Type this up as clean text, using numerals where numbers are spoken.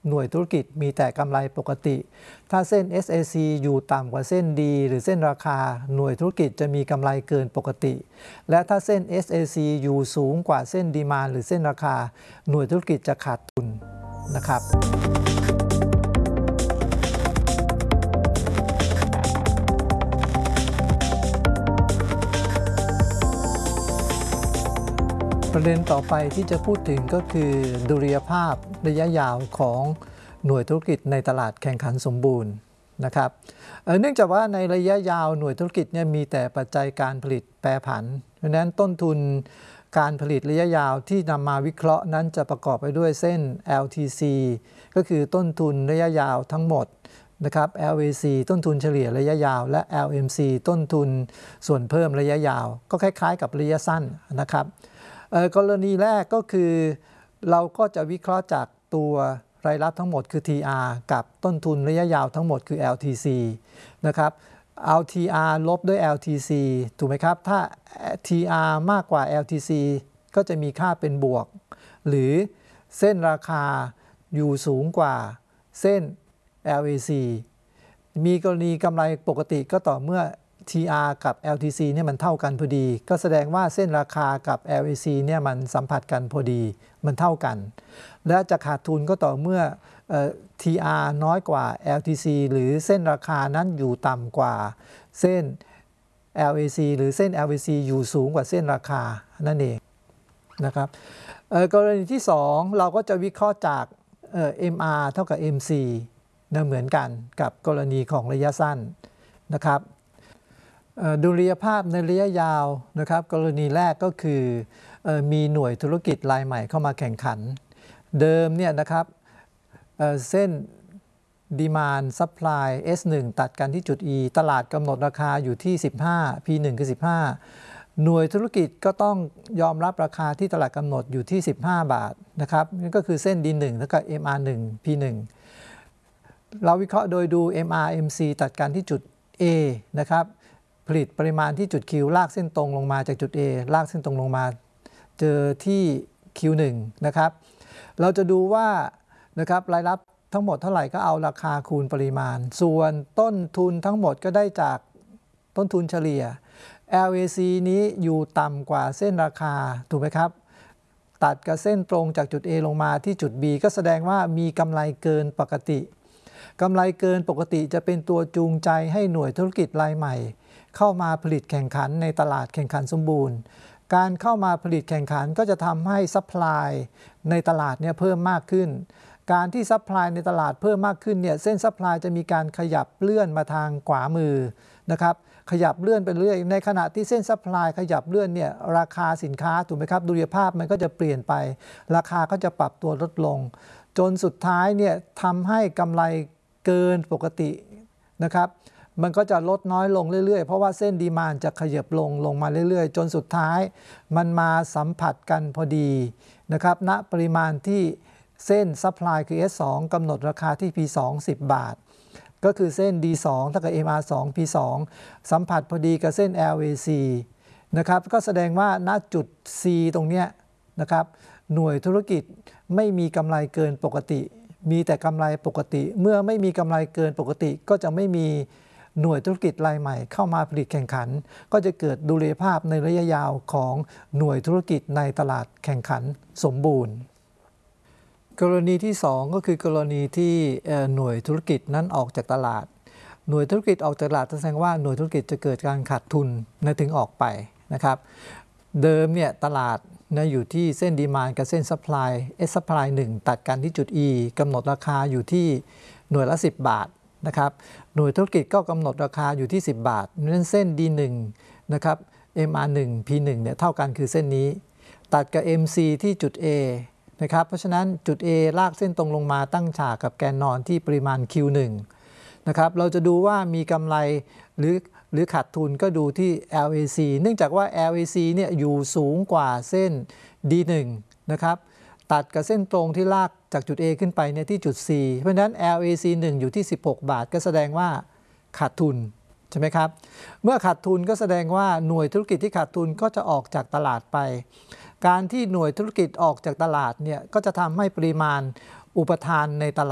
หน่วยธุรกิจมีแต่กำไรปกติถ้าเส้น SAC อยู่ต่ำกว่าเส้น D หรือเส้นราคาหน่วยธุรกิจจะมีกำไรเกินปกติและถ้าเส้น SAC อยู่สูงกว่าเส้น Demand หรือเส้นราคาหน่วยธุรกิจจะขาดทุนนะครับประเด็นต่อไปที่จะพูดถึงก็คือดุลยภาพระยะยาวของหน่วยธุรกิจในตลาดแข่งขันสมบูรณ์นะครับเนื่องจากว่าในระยะยาวหน่วยธุรกิจเนี่ยมีแต่ปัจจัยการผลิตแปรผันเพราะฉะนั้นต้นทุนการผลิตระยะยาวที่นำมาวิเคราะห์นั้นจะประกอบไปด้วยเส้น LTC ก็คือต้นทุนระยะยาวทั้งหมดนะครับ LAC ต้นทุนเฉลี่ยระยะยาวและ LMC ต้นทุนส่วนเพิ่มระยะยาวก็คล้ายๆกับระยะสั้นนะครับกรณีแรกก็คือเราก็จะวิเคราะห์จากตัวรายรับทั้งหมดคือ TR กับต้นทุนระยะยาวทั้งหมดคือ LTC นะครับเอา TR ลบด้วย LTC ถูกไหมครับถ้า TR มากกว่า LTC ก็จะมีค่าเป็นบวกหรือเส้นราคาอยู่สูงกว่าเส้น LAC มีกรณีกำไรปกติก็ต่อเมื่อTR กับ LTC เนี่ยมันเท่ากันพอดีก็แสดงว่าเส้นราคากับ LAC เนี่ยมันสัมผัสกันพอดีมันเท่ากันและจะขาดทุนก็ต่อเมื่อTR น้อยกว่า LTC หรือเส้นราคานั้นอยู่ต่ำกว่าเส้น LAC หรือเส้น LAC อยู่สูงกว่าเส้นราคานั่นเองนะครับกรณีที่2เราก็จะวิเคราะห์จาก MR เท่ากับ MC นะเหมือนกันกับกรณีของระยะสั้นนะครับดุลยภาพในระยะยาวนะครับกรณีแรกก็คือมีหน่วยธุรกิจรายใหม่เข้ามาแข่งขันเดิมเนี่ยนะครับเส้น Demand Supply S1 ตัดกันที่จุด E ตลาดกำหนดราคาอยู่ที่15 P1 คือ15หน่วยธุรกิจก็ต้องยอมรับราคาที่ตลาดกำหนดอยู่ที่15 บาทนะครับนั่นก็คือเส้น D1 แล้วก็ MR1 P1 เราวิเคราะห์โดยดู MRMC ตัดกันที่จุด A นะครับผลิตปริมาณที่จุด Q ลากเส้นตรงลงมาจากจุด A ลากเส้นตรงลงมาเจอที่ Q1 นะครับเราจะดูว่านะครับรายรับทั้งหมดเท่าไหร่ก็เอาราคาคูณปริมาณส่วนต้นทุนทั้งหมดก็ได้จากต้นทุนเฉลี่ย LAC นี้อยู่ต่ำกว่าเส้นราคาถูกไหมครับตัดกับเส้นตรงจากจุด A ลงมาที่จุด B ก็แสดงว่ามีกำไรเกินปกติกำไรเกินปกติจะเป็นตัวจูงใจให้หน่วยธุรกิจรายใหม่เข้ามาผลิตแข่งขันในตลาดแข่งขันสมบูรณ์การเข้ามาผลิตแข่งขันก็จะทำให้ซัพพลายในตลาดเนี่ยเพิ่มมากขึ้นการที่ซัพพลายในตลาดเพิ่มมากขึ้นเนี่ยเส้นซัพพลายจะมีการขยับเลื่อนมาทางขวามือนะครับขยับเลื่อนไปเรื่อยในขณะที่เส้นซัพพลายขยับเลื่อนเนี่ยราคาสินค้าถูกไหมครับดุลยภาพมันก็จะเปลี่ยนไปราคาก็จะปรับตัวลดลงจนสุดท้ายเนี่ยทำให้กำไรเกินปกตินะครับมันก็จะลดน้อยลงเรื่อยๆเพราะว่าเส้นดีมานด์จะขยับลงมาเรื่อยๆจนสุดท้ายมันมาสัมผัสกันพอดีนะครับณปริมาณที่เส้นซัพพลายคือ S2 กำหนดราคาที่ P2 10 บาทก็คือเส้น D2 เท่ากับ MR2 P2 สัมผัสพอดีกับเส้น LAC นะครับก็แสดงว่าณจุด C ตรงเนี้ยนะครับหน่วยธุรกิจไม่มีกำไรเกินปกติมีแต่กำไรปกติเมื่อไม่มีกำไรเกินปกติก็จะไม่มีหน่วยธุรกิจรายใหม่เข้ามาผลิตแข่งขันก็จะเกิดดุลยภาพในระยะยาวของหน่วยธุรกิจในตลาดแข่งขันสมบูรณ์กรณีที่2ก็คือกรณีที่หน่วยธุรกิจนั้นออกจากตลาดหน่วยธุรกิจออกจากตลาดแสดงว่าหน่วยธุรกิจจะเกิดการขาดทุนถึงออกไปนะครับเดิมเนี่ยตลาดอยู่ที่เส้นดีมานด์กับเส้นซัพพลาย S ซัพพลาย1ตัดกันที่จุด E กำหนดราคาอยู่ที่หน่วยละ10 บาทนะครับหน่วยธุรกิจก็กำหนดราคาอยู่ที่10 บาทนั้นเส้น D1 นะครับ MR1 P1 เนี่ยเท่ากันคือเส้นนี้ตัดกับ MC ที่จุด A นะครับเพราะฉะนั้นจุด A ลากเส้นตรงลงมาตั้งฉากกับแกนนอนที่ปริมาณ Q1 นะครับเราจะดูว่ามีกำไรหรือขาดทุนก็ดูที่ LAC เนื่องจากว่า LAC เนี่ยอยู่สูงกว่าเส้น D1 นะครับตัดกับเส้นตรงที่ลากจากจุด A ขึ้นไปเนี่ยที่จุด C เพราะฉะนั้น LAC 1อยู่ที่16 บาทก็แสดงว่าขาดทุนใช่ไหมครับเมื่อขาดทุนก็แสดงว่าหน่วยธุรกิจที่ขาดทุนก็จะออกจากตลาดไปการที่หน่วยธุรกิจออกจากตลาดเนี่ยก็จะทำให้ปริมาณอุปทานในตลาด